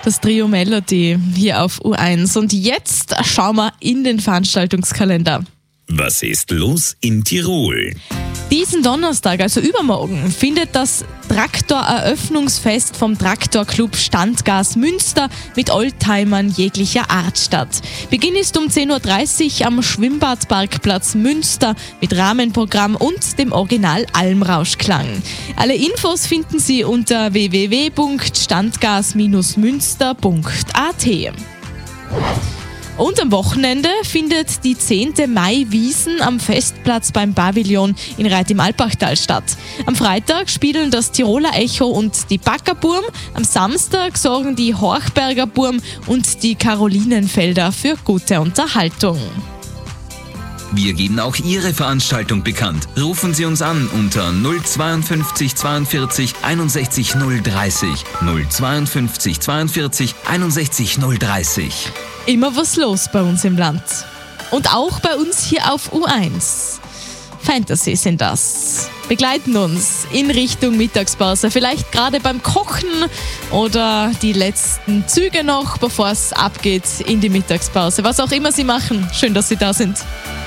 Das Trio Melody hier auf U1. Und jetzt schauen wir in den Veranstaltungskalender. Was ist los in Tirol? Diesen Donnerstag, also übermorgen, findet das Traktoreröffnungsfest vom Traktorclub Standgas Münster mit Oldtimern jeglicher Art statt. Beginn ist um 10.30 Uhr am Schwimmbadparkplatz Münster mit Rahmenprogramm und dem Original Almrauschklang. Alle Infos finden Sie unter www.standgas-münster.at. Und am Wochenende findet die 10. Mai-Wiesn am Festplatz beim Pavillon in Reit im Alpachtal statt. Am Freitag spielen das Tiroler Echo und die Backerburm. Am Samstag sorgen die Horchberger Burm und die Karolinenfelder für gute Unterhaltung. Wir geben auch Ihre Veranstaltung bekannt. Rufen Sie uns an unter 052 42 61 030. 052 42 61 030. Immer was los bei uns im Land. Und auch bei uns hier auf U1. Fantasy sind das. Begleiten uns in Richtung Mittagspause. Vielleicht gerade beim Kochen oder die letzten Züge noch, bevor es abgeht in die Mittagspause. Was auch immer Sie machen. Schön, dass Sie da sind.